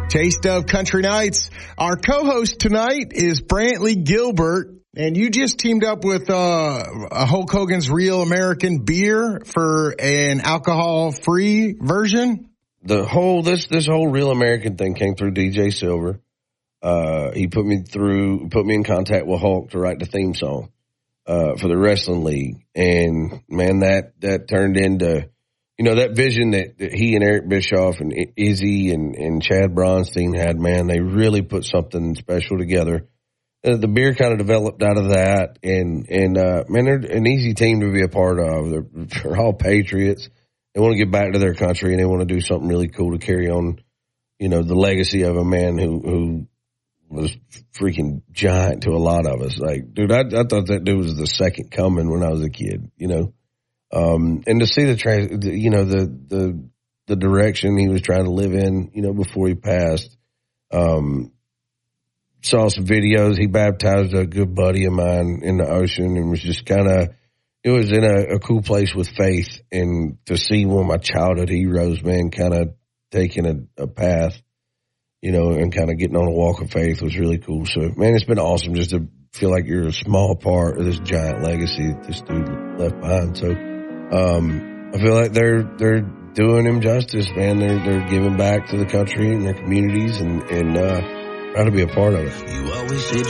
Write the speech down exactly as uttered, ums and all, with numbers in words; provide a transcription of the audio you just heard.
Taste of Country Nights. Our co-host tonight is Brantley Gilbert, and you just teamed up with uh, a Hulk Hogan's Real American Beer for an alcohol-free version. The whole this this whole Real American thing came through D J Silver. Uh, he put me through, put me in contact with Hulk to write the theme song uh, for the wrestling league, and man, that that turned into. You know, that vision that, that he and Eric Bischoff and Izzy and, and Chad Bronstein had, man, they really put something special together. Uh, the beer kind of developed out of that, and, and uh, man, they're an easy team to be a part of. They're, they're all patriots. They want to get back to their country, and they want to do something really cool to carry on, you know, the legacy of a man who, who was freaking giant to a lot of us. Like, dude, I, I thought that dude was the second coming when I was a kid, you know. Um, and to see the, tra- you know, the, the, the direction he was trying to live in, you know, before he passed, um, saw some videos. He baptized a good buddy of mine in the ocean and was just kind of, it was in a, a cool place with faith. And to see one of my childhood heroes, man, kind of taking a, a path, you know, and kind of getting on a walk of faith was really cool. So, man, it's been awesome just to feel like you're a small part of this giant legacy that this dude left behind. So, Um, I feel like they're, they're doing him justice, man. They're, they're giving back to the country and their communities and, and, uh, proud to be a part of it. You always